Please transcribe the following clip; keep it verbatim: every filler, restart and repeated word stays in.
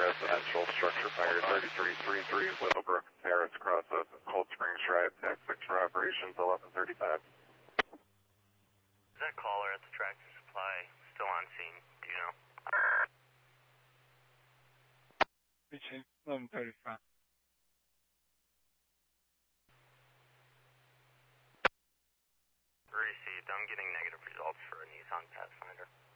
residential structure fire thirty-three thirty-three, Willowbrook Terrace, cross of Cold Springs Drive, tax six for operations, eleven thirty-five. Is that caller at the Tractor Supply still on scene? Do you know? Reaching eleven thirty-five. Received. I'm getting negative results for a Nissan Pathfinder.